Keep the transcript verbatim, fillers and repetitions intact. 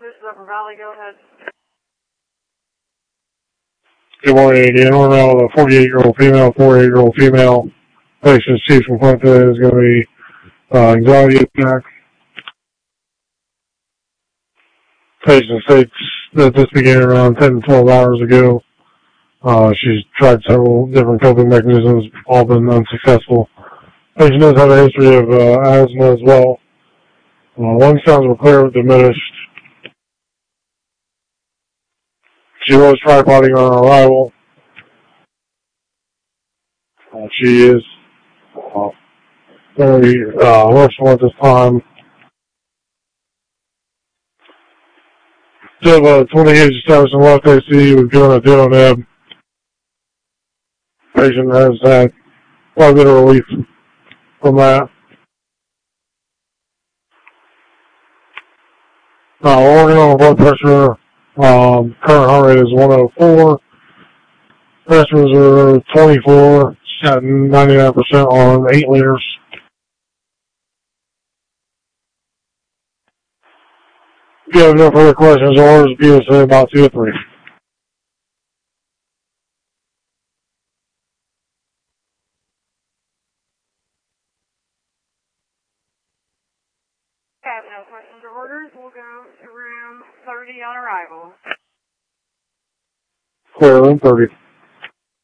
This is Upper Valley, go ahead. Good morning, again. We're now with a forty-eight-year-old female, forty-eight-year-old female. Patient's chief complaint today is going to be uh, anxiety attack. Patient states that this began around ten to twelve hours ago. Uh, she's tried several different coping mechanisms, all been unsuccessful. Patient does have a history of uh, asthma as well. Uh, lung sounds were clear but diminished. She was tripoding on arrival. Uh, she is uh, very uh, emotional at this time. Still have a twenty gauge established in left A C. We've given a Diloneb. Patient has had quite a bit of relief from that. Uh, we're working on blood pressure. Um, current heart rate is one oh four. Pressures are twenty-four. She's got ninety-nine percent on eight liters. If you have no further questions or orders, give us about two or three. Okay, no questions or orders. We'll go to room thirty on arrival. Clear room thirty.